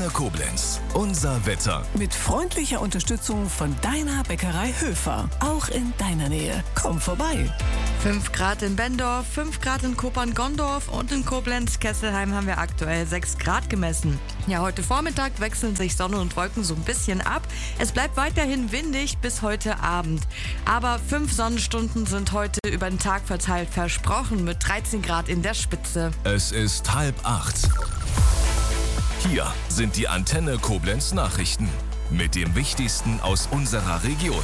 Antenne Koblenz. Unser Wetter. Mit freundlicher Unterstützung von deiner Bäckerei Höfer. Auch in deiner Nähe. Komm vorbei. 5 Grad in Bendorf, 5 Grad in Koppern-Gondorf und in Koblenz-Kesselheim haben wir aktuell 6 Grad gemessen. Ja, heute Vormittag wechseln sich Sonne und Wolken so ein bisschen ab. Es bleibt weiterhin windig bis heute Abend. Aber 5 Sonnenstunden sind heute über den Tag verteilt versprochen mit 13 Grad in der Spitze. Es ist 7:30. Hier sind die Antenne Koblenz Nachrichten mit dem Wichtigsten aus unserer Region.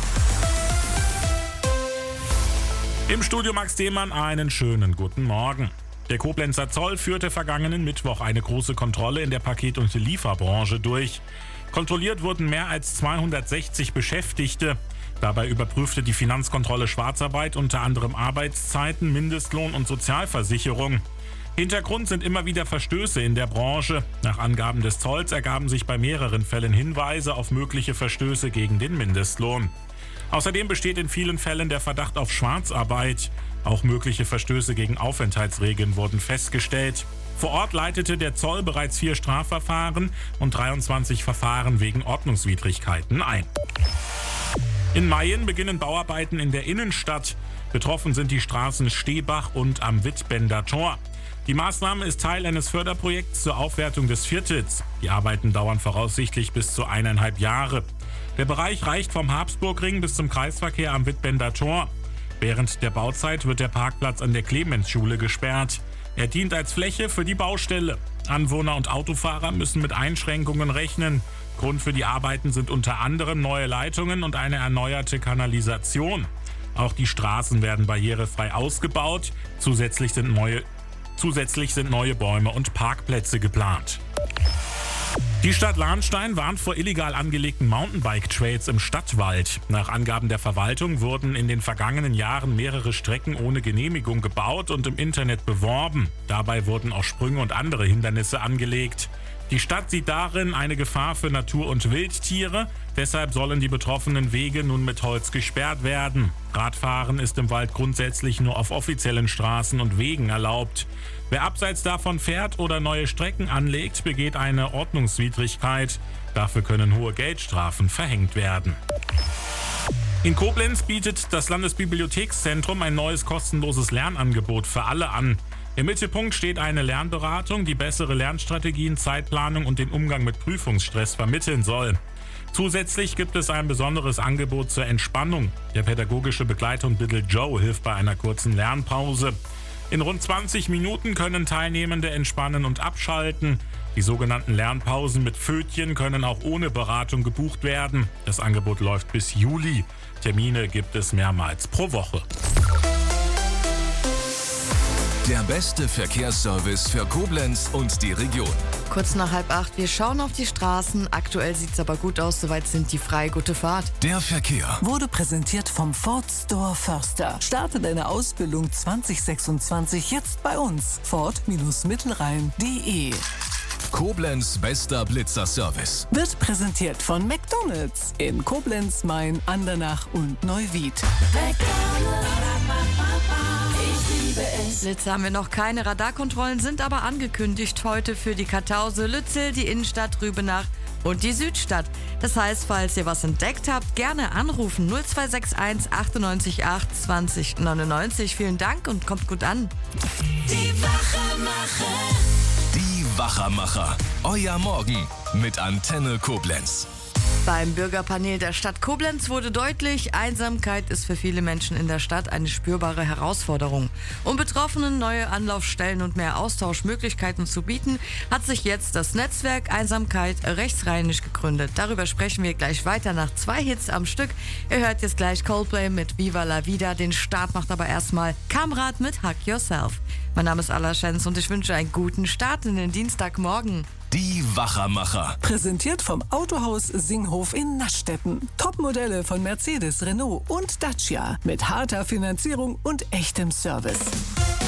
Im Studio Max Demann einen schönen guten Morgen. Der Koblenzer Zoll führte vergangenen Mittwoch eine große Kontrolle in der Paket- und Lieferbranche durch. Kontrolliert wurden mehr als 260 Beschäftigte. Dabei überprüfte die Finanzkontrolle Schwarzarbeit, unter anderem Arbeitszeiten, Mindestlohn und Sozialversicherung. Hintergrund sind immer wieder Verstöße in der Branche. Nach Angaben des Zolls ergaben sich bei mehreren Fällen Hinweise auf mögliche Verstöße gegen den Mindestlohn. Außerdem besteht in vielen Fällen der Verdacht auf Schwarzarbeit. Auch mögliche Verstöße gegen Aufenthaltsregeln wurden festgestellt. Vor Ort leitete der Zoll bereits 4 Strafverfahren und 23 Verfahren wegen Ordnungswidrigkeiten ein. In Mayen beginnen Bauarbeiten in der Innenstadt. Betroffen sind die Straßen Stehbach und am Wittbender Tor. Die Maßnahme ist Teil eines Förderprojekts zur Aufwertung des Viertels. Die Arbeiten dauern voraussichtlich bis zu 1,5 Jahre. Der Bereich reicht vom Habsburgring bis zum Kreisverkehr am Wittbender Tor. Während der Bauzeit wird der Parkplatz an der Clemensschule gesperrt. Er dient als Fläche für die Baustelle. Anwohner und Autofahrer müssen mit Einschränkungen rechnen. Grund für die Arbeiten sind unter anderem neue Leitungen und eine erneuerte Kanalisation. Auch die Straßen werden barrierefrei ausgebaut. Zusätzlich sind neue Bäume und Parkplätze geplant. Die Stadt Lahnstein warnt vor illegal angelegten Mountainbike-Trails im Stadtwald. Nach Angaben der Verwaltung wurden in den vergangenen Jahren mehrere Strecken ohne Genehmigung gebaut und im Internet beworben. Dabei wurden auch Sprünge und andere Hindernisse angelegt. Die Stadt sieht darin eine Gefahr für Natur- und Wildtiere. Deshalb sollen die betroffenen Wege nun mit Holz gesperrt werden. Radfahren ist im Wald grundsätzlich nur auf offiziellen Straßen und Wegen erlaubt. Wer abseits davon fährt oder neue Strecken anlegt, begeht eine Ordnungswidrigkeit. Dafür können hohe Geldstrafen verhängt werden. In Koblenz bietet das Landesbibliothekszentrum ein neues kostenloses Lernangebot für alle an. Im Mittelpunkt steht eine Lernberatung, die bessere Lernstrategien, Zeitplanung und den Umgang mit Prüfungsstress vermitteln soll. Zusätzlich gibt es ein besonderes Angebot zur Entspannung. Der pädagogische Begleithund Little Joe hilft bei einer kurzen Lernpause. In rund 20 Minuten können Teilnehmende entspannen und abschalten. Die sogenannten Lernpausen mit Pfötchen können auch ohne Beratung gebucht werden. Das Angebot läuft bis Juli. Termine gibt es mehrmals pro Woche. Der beste Verkehrsservice für Koblenz und die Region. Kurz nach 7:30, wir schauen auf die Straßen. Aktuell sieht es aber gut aus, soweit sind die frei. Gute Fahrt. Der Verkehr. Wurde präsentiert vom Ford Store Förster. Starte deine Ausbildung 2026 jetzt bei uns. Ford-Mittelrhein.de. Koblenz bester Blitzerservice. Wird präsentiert von McDonald's in Koblenz, Main, Andernach und Neuwied. Jetzt haben wir noch keine Radarkontrollen, sind aber angekündigt heute für die Kartause, Lützel, die Innenstadt, Rübenach und die Südstadt. Das heißt, falls ihr was entdeckt habt, gerne anrufen 0261 98 8 20 99. Vielen Dank und kommt gut an. Die Wachermacher. Euer Morgen mit Antenne Koblenz. Beim Bürgerpanel der Stadt Koblenz wurde deutlich, Einsamkeit ist für viele Menschen in der Stadt eine spürbare Herausforderung. Um Betroffenen neue Anlaufstellen und mehr Austauschmöglichkeiten zu bieten, hat sich jetzt das Netzwerk Einsamkeit rechtsrheinisch gegründet. Darüber sprechen wir gleich weiter nach 2 Hits am Stück. Ihr hört jetzt gleich Coldplay mit Viva la Vida. Den Start macht aber erstmal Kamrat mit Hug Yourself. Mein Name ist Alla Schenz und ich wünsche einen guten Start in den Dienstagmorgen. Die Wachermacher. Präsentiert vom Autohaus Singhof in Naschstetten. Topmodelle von Mercedes, Renault und Dacia. Mit harter Finanzierung und echtem Service.